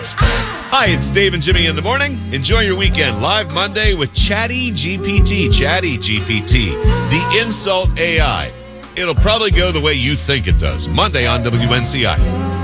Hi, it's Dave and Jimmy in the morning. Enjoy your weekend. Live Monday with Chatty GPT. Chatty GPT, the insult AI. It'll probably go the way you think it does. Monday on WNCI.